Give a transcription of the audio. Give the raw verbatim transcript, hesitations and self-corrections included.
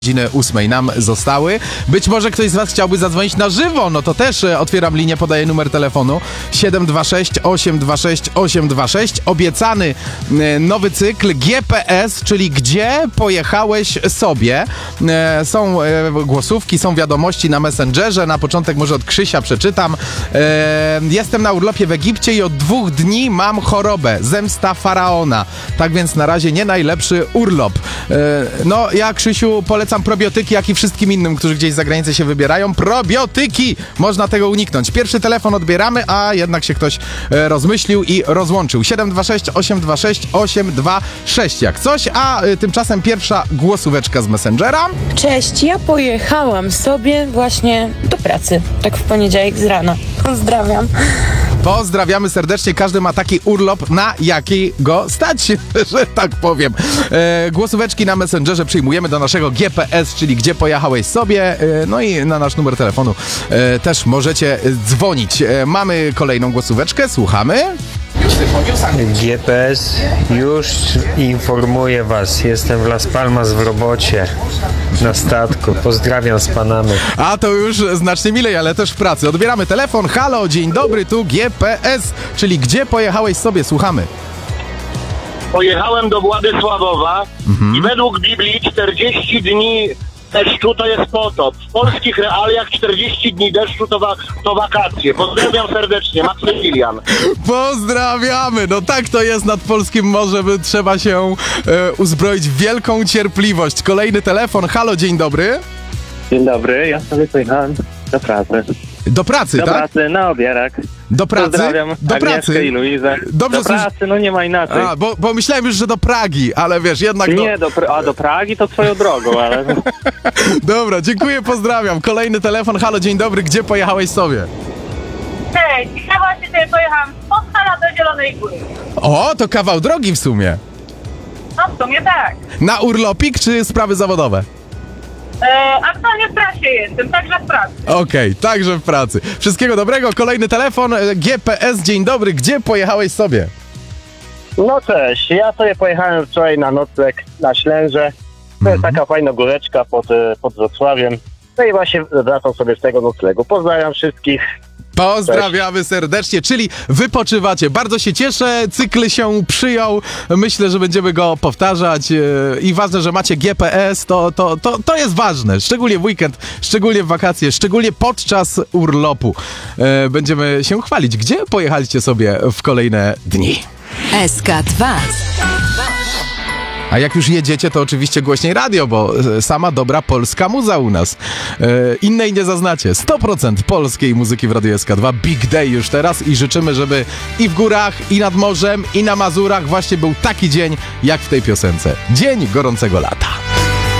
Godziny ósmej nam zostały. Być może ktoś z was chciałby zadzwonić na żywo, no to też e, otwieram linię, podaję numer telefonu siedem dwa sześć osiem dwa sześć osiem dwa sześć. Obiecany e, nowy cykl G P S, czyli gdzie pojechałeś sobie. E, są e, głosówki, są wiadomości na Messengerze. Na początek może od Krzysia przeczytam. E, jestem na urlopie w Egipcie i od dwóch dni mam chorobę. Zemsta faraona. Tak więc na razie nie najlepszy urlop. E, no ja, Krzysiu, polecam probiotyki, jak i wszystkim innym, którzy gdzieś za granicę się wybierają. Probiotyki! Można tego uniknąć. Pierwszy telefon odbieramy, a jednak się ktoś e, rozmyślił i rozłączył. siedem dwa sześć osiem dwa sześć osiem dwa sześć jak coś, a e, tymczasem pierwsza głosóweczka z Messengera. Cześć, ja pojechałam sobie właśnie do pracy, tak w poniedziałek z rana. Pozdrawiam. Pozdrawiamy serdecznie. Każdy ma taki urlop, na jaki go stać, że tak powiem. E, głosóweczki na Messengerze przyjmujemy do naszego G P S, czyli gdzie pojechałeś sobie. E, no i na nasz numer telefonu e, też możecie dzwonić. E, mamy kolejną głosóweczkę, słuchamy. G P S już informuje was. Jestem w Las Palmas w robocie na statku. Pozdrawiam z Panamy. A to już znacznie milej, ale też w pracy. Odbieramy telefon. Halo, dzień dobry, tu G P S, czyli gdzie pojechałeś sobie, słuchamy. Pojechałem do Władysławowa mhm. i według Biblii czterdzieści dni deszczu to jest potop. W polskich realiach czterdzieści dni deszczu to, wa- to wakacje. Pozdrawiam serdecznie, Maksymilian. Pozdrawiamy! No tak to jest nad polskim morzem, trzeba się e, uzbroić w wielką cierpliwość. Kolejny telefon. Halo, dzień dobry. Dzień dobry, ja sobie pojechałem do pracy. Do pracy, do tak? Do pracy, na obierak. Do pracy? Pozdrawiam do Agnieszkę pracy. i Luizę. Dobrze, do pracy, słysz... no nie ma inaczej. A, bo, bo myślałem już, że do Pragi, ale wiesz, jednak... Nie, do, do a do Pragi to swoją drogą, ale... Dobra, dziękuję, pozdrawiam. Kolejny telefon. Halo, dzień dobry, gdzie pojechałeś sobie? Cześć, ja właśnie sobie pojechałam z Podhala do Zielonej Góry. O, to kawał drogi w sumie. No w sumie tak. Na urlopik czy sprawy zawodowe? E, aktualnie w prasie jestem, także w pracy. Okej, okay, także w pracy. Wszystkiego dobrego. Kolejny telefon. G P S, dzień dobry. Gdzie pojechałeś sobie? No cześć, ja sobie pojechałem wczoraj na nocleg na Ślęże. To jest taka fajna góreczka pod, pod Wrocławiem. No i właśnie wracam sobie z tego noclegu. Pozdrawiam wszystkich. Pozdrawiamy Cześć. serdecznie, czyli wypoczywacie. Bardzo się cieszę, cykl się przyjął. Myślę, że będziemy go powtarzać i ważne, że macie G P S, to, to, to, to jest ważne. Szczególnie w weekend, szczególnie w wakacje, szczególnie podczas urlopu. Będziemy się chwalić. Gdzie pojechaliście sobie w kolejne dni? S K dwa. A jak już jedziecie, to oczywiście głośniej radio, bo sama dobra polska muza u nas. E, innej nie zaznacie. sto procent polskiej muzyki w Radiu S K dwa. Big day już teraz i życzymy, żeby i w górach, i nad morzem, i na Mazurach właśnie był taki dzień, jak w tej piosence. Dzień gorącego lata.